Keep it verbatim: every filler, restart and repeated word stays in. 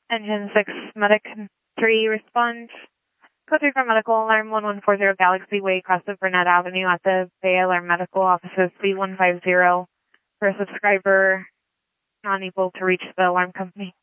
Engine six, Medic three, respond. Code three for medical, alarm one one four zero Galaxy Way, across of Burnett Avenue at the Bay Alarm Medical offices, B one five zero, for a subscriber not able to reach the alarm company.